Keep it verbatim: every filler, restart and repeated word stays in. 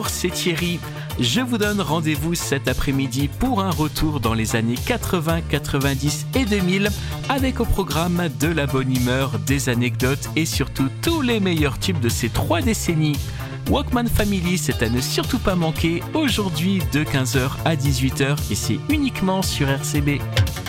C'est Thierry. Je vous donne rendez-vous cet après-midi pour un retour dans les années quatre-vingts, quatre-vingt-dix et deux mille avec au programme de la bonne humeur, des anecdotes et surtout tous les meilleurs tubes de ces trois décennies. Walkman Family, c'est à ne surtout pas manquer aujourd'hui de quinze heures à dix-huit heures et c'est uniquement sur R C B.